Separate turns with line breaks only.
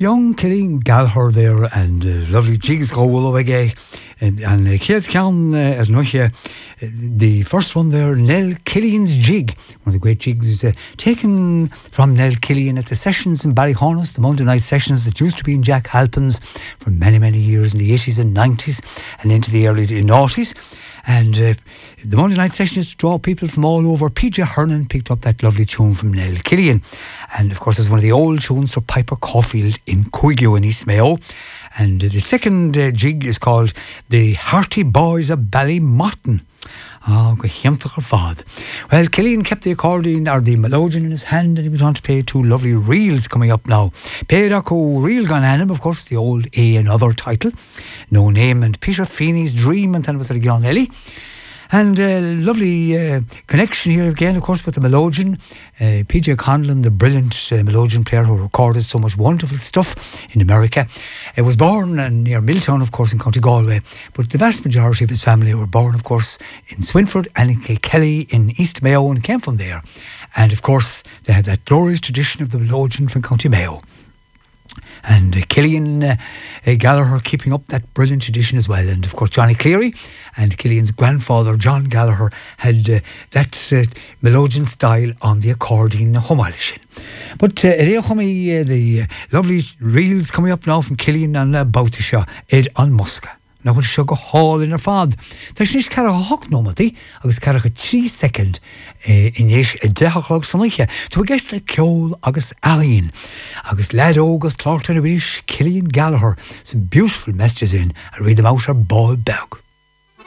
Young Killeen Gallagher there and lovely jigs go all away and Kids Count as Noche. The first one there, Nell Killian's Jig, one of the great jigs taken from Nell Killian at the sessions in Ballyhonus, the Monday night sessions that used to be in Jack Halpin's for many, many years in the 80s and 90s and into the early 90s. And the Monday night session is to draw people from all over. PJ Hernan picked up that lovely tune from Nell Killian. And of course, it's one of the old tunes for Piper Caulfield in Cuigio in East Mayo. And the second jig is called The Hearty Boys of Ballymotton. Well, Killian kept the accordion or the melodeon in his hand and he went on to play two lovely reels coming up now. Péireachú Reel Gan Anam, of course, the old A and Other title. No Name and Peter Feeney's Dream and then with John Ellie. And lovely connection here again, of course, with the melodeon. PJ Conlon, the brilliant melodeon player who recorded so much wonderful stuff in America. He was born near Milltown, of course, in County Galway. But the vast majority of his family were born, of course, in Swinford and in Kilkelly in East Mayo and came from there. And, of course, they had that glorious tradition of the melodeon from County Mayo. And Killian Gallagher keeping up that brilliant tradition as well. And of course Johnny Cleary and Killian's grandfather John Gallagher had that melodeon style on the accordion Homalishin. But the lovely reels coming up now from Killian and Boutisha Ed on Muska. Now when she go hall in her fad. There's nicht cara hock nomadi, agus cara 3 second in yesh a dehachlog soniche. To gest a kjol agus alien. Agus lad August Clark to the Killian Gallagher. Some beautiful messages in. I read them out her ball bag.